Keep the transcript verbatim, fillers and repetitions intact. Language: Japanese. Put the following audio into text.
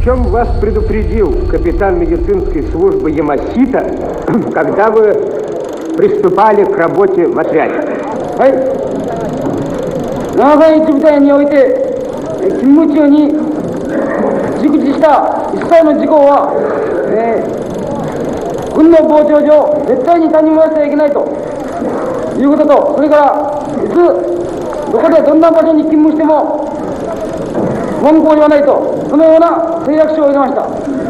чем вас предупредил капитан медицинской службы Ямасита, когда вы приступали к работе в отряде? はい。長崎一部隊において、勤務中に熟知した一切の事項は、えー、軍の防潮上、絶対に他人漏らしてはいけないということと、それから、いつ、どこでどんな場所に勤務しても、文句を言わないと、そのような誓約書を入れました。